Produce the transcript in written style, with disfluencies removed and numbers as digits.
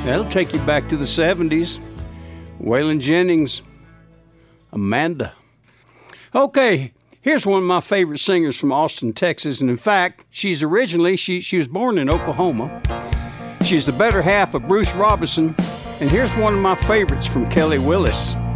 That'll take you back to the 70s. Waylon Jennings, Amanda. Okay, here's one of my favorite singers from Austin, Texas. And in fact, she's originally, she was born in Oklahoma. She's the better half of Bruce Robinson. And here's one of my favorites from Kelly Willis.